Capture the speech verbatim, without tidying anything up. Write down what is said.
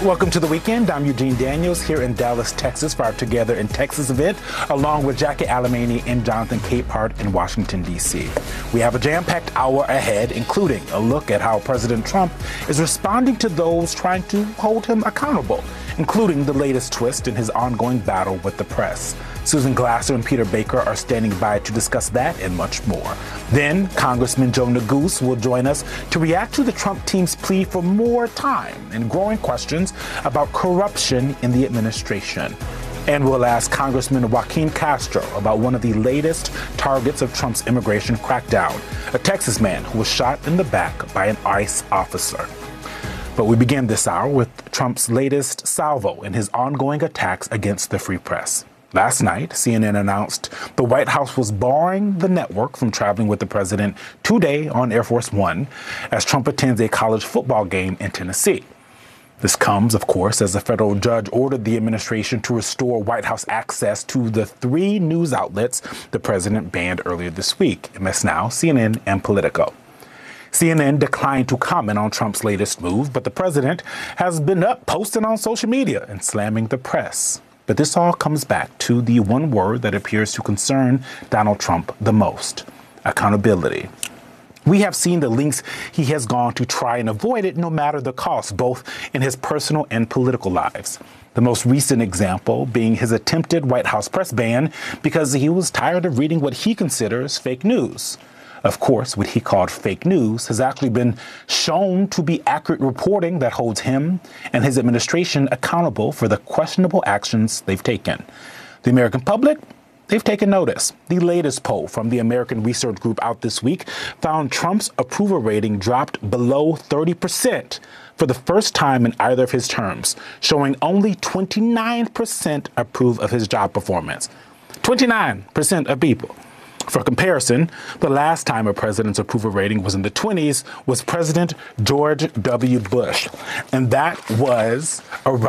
Welcome to the weekend. I'm Eugene Daniels here in Dallas, Texas for our Together in Texas event, along with Jackie Alemany and Jonathan Capehart in Washington, D C. We have a jam-packed hour ahead, including a look at how President Trump is responding to those trying to hold him accountable, including the latest twist in his ongoing battle with the press. Susan Glasser and Peter Baker are standing by to discuss that and much more. Then, Congressman Joe Neguse will join us to react to the Trump team's plea for more time and growing questions about corruption in the administration. And we'll ask Congressman Joaquin Castro about one of the latest targets of Trump's immigration crackdown, a Texas man who was shot in the back by an ICE officer. But we begin this hour with Trump's latest salvo in his ongoing attacks against the free press. Last night, C N N announced the White House was barring the network from traveling with the president today on Air Force One as Trump attends a college football game in Tennessee. This comes, of course, as a federal judge ordered the administration to restore White House access to the three news outlets the president banned earlier this week, M S Now, C N N, and Politico. C N N declined to comment on Trump's latest move, but the president has been up posting on social media and slamming the press. But this all comes back to the one word that appears to concern Donald Trump the most: accountability. We have seen the lengths he has gone to try and avoid it, no matter the cost, both in his personal and political lives. The most recent example being his attempted White House press ban because he was tired of reading what he considers fake news. Of course, what he called fake news has actually been shown to be accurate reporting that holds him and his administration accountable for the questionable actions they've taken. The American public, they've taken notice. The latest poll from the American Research Group out this week found Trump's approval rating dropped below thirty percent for the first time in either of his terms, showing only twenty-nine percent approve of his job performance. twenty-nine percent of people. For comparison, the last time a president's approval rating was in the twenties was President George W. Bush, and that was around